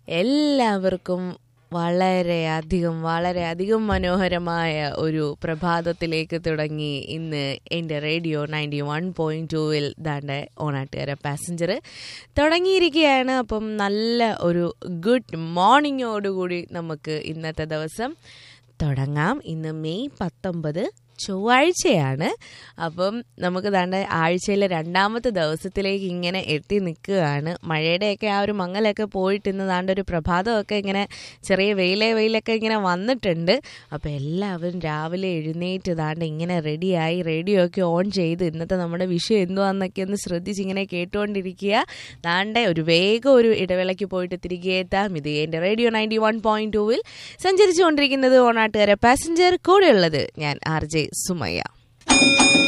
എല്ലാവർക്കും വളരെയധികം മനോഹരമായ ഒരു പ്രഭാതത്തിലേക്ക് തുടങ്ങി ഇന്ന് എൻ്റെ റേഡിയോ 91.2-ൽ ദാണ്ടെ ഓണാട്ടുകാര പാസഞ്ചർ തുടങ്ങിയിരിക്കുകയാണ്. അപ്പം നല്ല ഒരു ഗുഡ് മോർണിംഗോടുകൂടി നമുക്ക് ഇന്നത്തെ ദിവസം തുടങ്ങാം. ഇന്ന് മെയ് 19 ചൊവ്വാഴ്ചയാണ്. അപ്പം നമുക്ക് ദാണ്ടെ ആഴ്ചയിലെ രണ്ടാമത്തെ ദിവസത്തിലേക്ക് ഇങ്ങനെ എത്തി നിൽക്കുകയാണ്. മഴയുടെയൊക്കെ ആ ഒരു മങ്ങലൊക്കെ പോയിട്ട് ഇന്ന് ദാണ്ടെ ഒരു പ്രഭാതമൊക്കെ ഇങ്ങനെ ചെറിയ വെയിലൊക്കെ ഇങ്ങനെ വന്നിട്ടുണ്ട്. അപ്പോൾ എല്ലാവരും രാവിലെ എഴുന്നേറ്റ് ദാണ്ടെ ഇങ്ങനെ റെഡിയായി റേഡിയോ ഒക്കെ ഓൺ ചെയ്ത് ഇന്നത്തെ നമ്മുടെ വിഷയം എന്തുവാന്നൊക്കെ ഒന്ന് ശ്രദ്ധിച്ച് ഇങ്ങനെ കേട്ടുകൊണ്ടിരിക്കുക. ദാണ്ടെ വേഗം ഒരു ഇടവേളയ്ക്ക് പോയിട്ട് തിരികെ എത്താം. ഇത് എൻ്റെ റേഡിയോ 91.2-ൽ സഞ്ചരിച്ചുകൊണ്ടിരിക്കുന്നത് ഓണാട്ടുകാര പാസഞ്ചർ, കൂടെയുള്ളത് ഞാൻ RJ സുമയ്യ.